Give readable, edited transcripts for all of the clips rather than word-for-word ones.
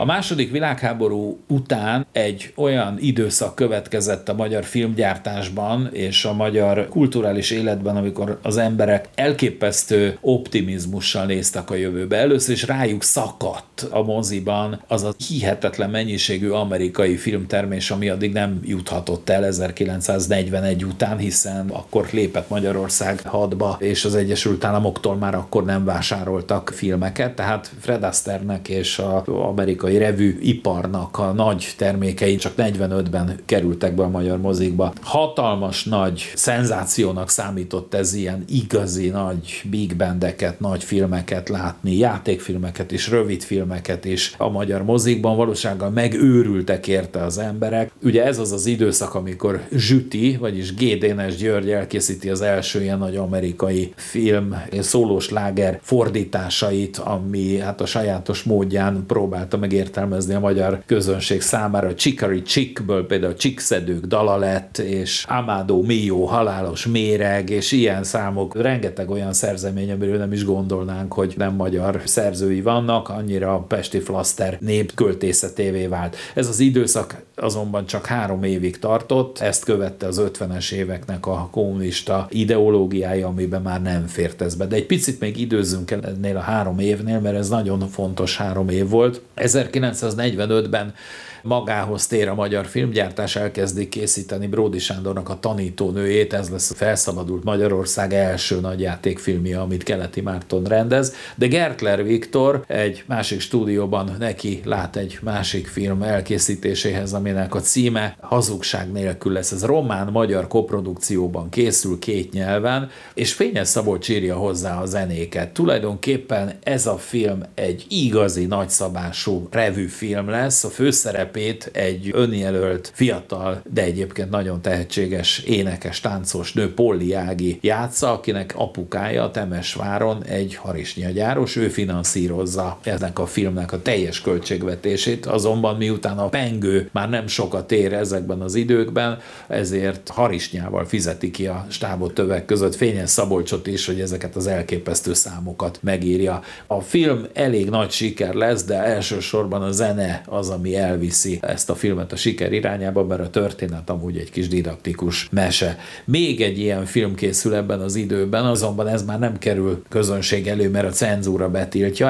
A második világháború után egy olyan időszak következett a magyar filmgyártásban és a magyar kulturális életben, amikor az emberek elképesztő optimizmussal néztek a jövőbe. Először is rájuk szakadt a moziban az a hihetetlen mennyiségű amerikai filmtermés, ami addig nem juthatott el 1941 után, hiszen akkor lépett Magyarország hadba, és az Egyesült Államoktól már akkor nem vásároltak filmeket, tehát Fred Astairenek és az amerikai revű iparnak a nagy termékei csak 45-ben kerültek be a magyar mozikba. Hatalmas nagy szenzációnak számított ez ilyen igazi nagy big bandeket, nagy filmeket látni, játékfilmeket és rövidfilmeket is a magyar mozikban, valósággal megőrültek érte az emberek. Ugye ez az az időszak, amikor Zsüti, vagyis G. Dénes György elkészíti az első ilyen nagy amerikai film szólós láger fordításait, ami hát a sajátos módján próbálta megértelmezni a magyar közönség számára. Chicory Chickből például Csíkszedők dala lett, és Amado Mio halálos méreg, és ilyen számok, rengeteg olyan szerzemény, amiről nem is gondolnánk, hogy nem magyar szerzői vannak, annyira a pesti flaszter népköltészetévé vált. Ez az időszak azonban csak 3 évig tartott, ezt követte az 50-es éveknek a kommunista ideológiája, amiben már nem fért ez be. De egy picit még időzzünk ennél a 3 évnél, mert ez nagyon fontos 3 év volt. 1945-ben magához tér a magyar filmgyártás, elkezdik készíteni Bródy Sándornak a Tanítónőjét, ez lesz a felszabadult Magyarország első nagyjátékfilmje, amit Keleti Márton rendez, de Gertler Viktor egy másik stúdióban neki lát egy másik film elkészítéséhez, aminek a címe Hazugság nélkül lesz. Ez román-magyar koprodukcióban készül 2 nyelven, és Fényes Szabolcs írja hozzá a zenéket. Tulajdonképpen ez a film egy igazi nagyszabású revűfilm lesz, a főszerep egy önjelölt, fiatal, de egyébként nagyon tehetséges énekes, táncos nő, Polly Ági játsza, akinek apukája Temesváron egy harisnyagyáros, ő finanszírozza ennek a filmnek a teljes költségvetését, azonban miután a pengő már nem sokat ér ezekben az időkben, ezért harisnyával fizeti ki a stábot többek között Fényes Szabolcsot is, hogy ezeket az elképesztő számokat megírja. A film elég nagy siker lesz, de elsősorban a zene az, ami elviszi ezt a filmet a siker irányába, mert a történet amúgy egy kis didaktikus mese. Még egy ilyen film készül ebben az időben, azonban ez már nem kerül közönség elő, mert a cenzúra betiltja.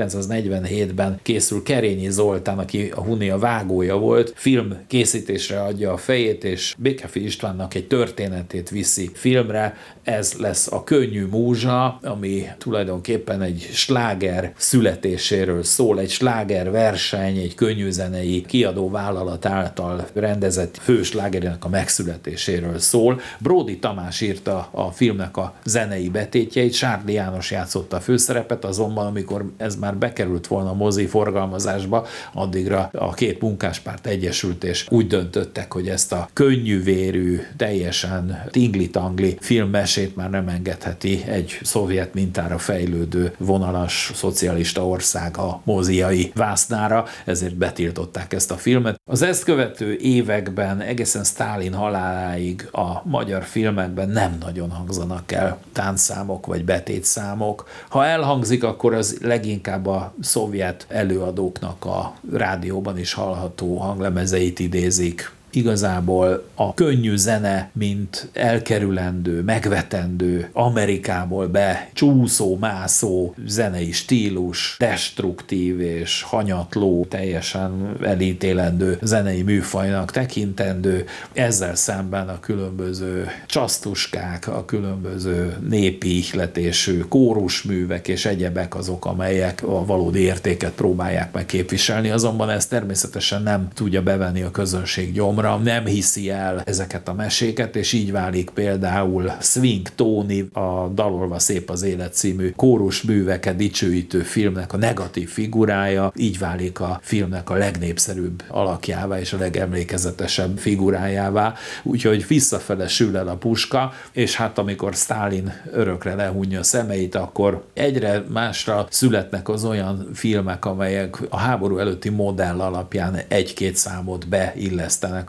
1947-ben készül Kerényi Zoltán, aki a Hunia vágója volt, film készítésre adja a fejét, és Békefi Istvánnak egy történetét viszi filmre. Ez lesz a Könnyű múzsa, ami tulajdonképpen egy sláger születéséről szól, egy sláger verseny, egy könnyűzenei kiadó vállalat által rendezett főslágerének a megszületéséről szól. Bródy Tamás írta a filmnek a zenei betétjeit, Sárdi János játszotta a főszerepet, azonban amikor ez már bekerült volna a mozi forgalmazásba, addigra a 2 munkáspárt egyesült, és úgy döntöttek, hogy ezt a könnyűvérű, teljesen tingli-tangli filmmesét már nem engedheti egy szovjet mintára fejlődő vonalas szocialista ország a moziai vásznára, ezért betiltották ezt a filmet. Az ezt követő években egészen Sztálin haláláig a magyar filmekben nem nagyon hangzanak el táncszámok vagy betétszámok. Ha elhangzik, akkor az leginkább a szovjet előadóknak a rádióban is hallható hanglemezeit idézik. Igazából a könnyű zene, mint elkerülendő, megvetendő, Amerikából becsúszó, mászó zenei stílus, destruktív és hanyatló, teljesen elítélendő zenei műfajnak tekintendő, ezzel szemben a különböző csasztuskák, a különböző népi ihletésű kórusművek és egyebek azok, amelyek a valódi értéket próbálják megképviselni, azonban ez természetesen nem tudja bevenni a közönség gyomra, nem hiszi el ezeket a meséket, és így válik például Swing Tóni, a Dalolva szép az élet című kórus műveket dicsőítő filmnek a negatív figurája, így válik a filmnek a legnépszerűbb alakjává és a legemlékezetesebb figurájává, úgyhogy visszafele sül el a puska, és hát amikor Sztálin örökre lehunja a szemeit, akkor egyre másra születnek az olyan filmek, amelyek a háború előtti modell alapján 1-2 számot beillesztenek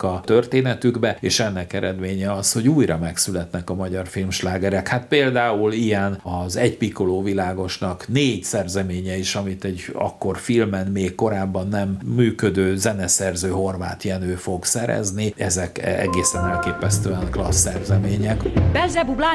belekerülnek a történetükbe, és ennek eredménye az, hogy újra megszületnek a magyar filmslágerek. Hát például ilyen az Egy Pikoló világosnak 4 szerzeménye is, amit egy akkor filmen még korábban nem működő zeneszerző Horváth Jenő fog szerezni. Ezek egészen elképesztően klassz szerzemények.